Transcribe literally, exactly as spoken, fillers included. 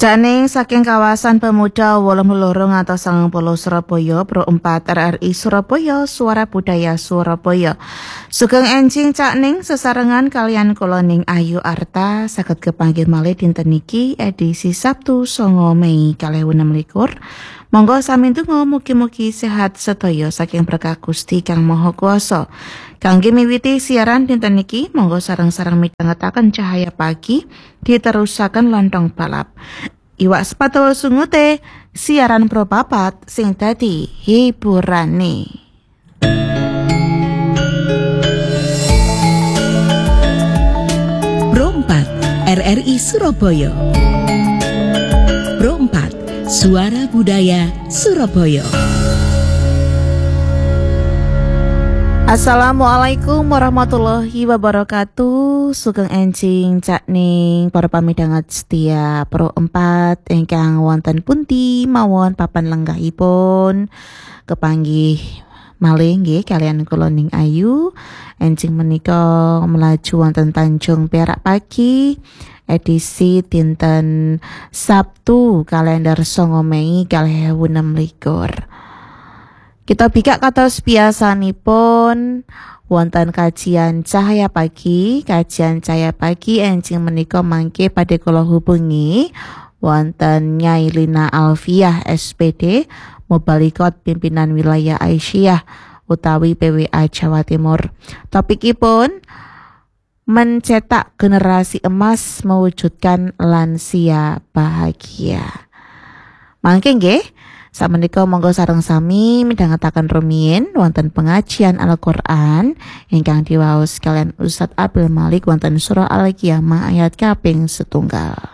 Caning saking kawasan pemuda wolung lorong atau sangang puluh Surabaya Pro empat R R I Surabaya Suara Budaya Surabaya Sugeng enjing Cakning sesarengan kalian koloning Ayu Arta saged kepanggih malih dinten niki edisi Sabtu songo Mei kalih enem likur. Monggo sami ndonga mugi-mugi sehat sedaya saking berkah Gusti Kang Maha Kuwasa. Kangge miwiti siaran dinten niki monggo sareng-sareng midhangetaken cahaya pagi diterusaken lontong balap. Iwak sepatu sungute siaran pro papat sing dadi hiburane. Pro empat R R I Surabaya. Pro empat Suara Budaya Surabaya. Assalamualaikum warahmatullahi wabarakatuh. Sugeng enjing Cakning para pamidhanget setia Pro empat ingkang wonten pundi mawon papan lenggahipun kepanggih malih nggih kalian kula ning Ayu. Enjing menika melaju wonten Tanjung Perak pagi edisi dinten Sabtu kalender songo Mei kalih ewu enem likur. Kita bikak kados biasanipun wonten kajian cahaya pagi, kajian cahaya pagi enjing menika mangke badhe kula hubungi wonten Nyai Lina Alfiah S P D Mubalikot Pimpinan Wilayah Aisyah utawi P W A Jawa Timur. Topikipun mencetak generasi emas mewujudkan lansia bahagia. Mangke nggih samenika monggo sareng sami midhangetaken rumiyin wonten pengajian Al-Qur'an ingkang diwaos kalian Ustaz Abdul Malik wonten surah Al-Qiyamah ayat kaping setunggal.